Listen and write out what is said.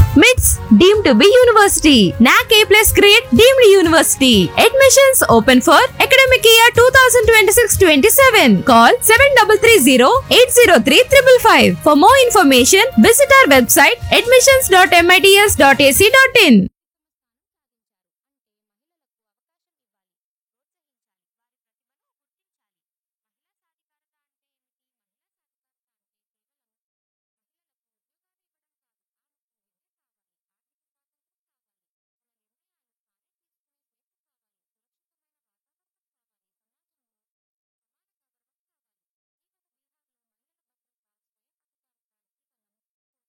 MITS deemed to be university. NAC A+ grade deemed university. Admissions open for academic year 2026-27. Call 7330-803-555. For more information, visit our website admissions.mits.ac.in.